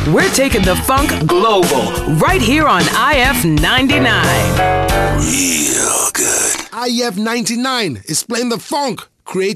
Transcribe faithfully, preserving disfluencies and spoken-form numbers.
We're taking the funk global right here on I F ninety-nine. Real good. I F ninety-nine is playing the funk. Create